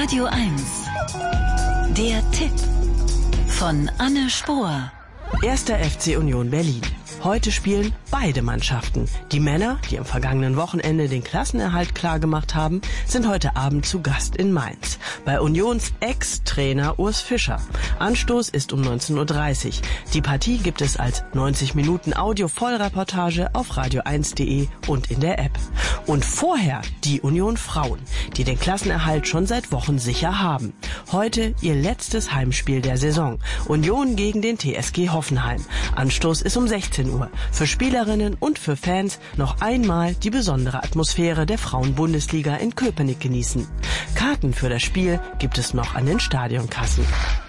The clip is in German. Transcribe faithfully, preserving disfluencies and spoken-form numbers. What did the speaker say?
Radio eins. Der Tipp von Anne Spohr. Erster F C Union Berlin. Heute spielen beide Mannschaften. Die Männer, die am vergangenen Wochenende den Klassenerhalt klargemacht haben, sind heute Abend zu Gast in Mainz. Bei Unions Ex-Trainer Urs Fischer. Anstoß ist um neunzehn Uhr dreißig. Die Partie gibt es als neunzig Minuten Audio-Vollreportage auf radio eins punkt de und in der App. Und vorher die Union Frauen, die den Klassenerhalt schon seit Wochen sicher haben. Heute ihr letztes Heimspiel der Saison. Union gegen den T S G Hoffenheim. Anstoß ist um sechzehn Uhr. Für Spielerinnen und für Fans noch einmal die besondere Atmosphäre der Frauen-Bundesliga in Köpenick genießen. Karten für das Spiel gibt es noch an den Stadionkassen.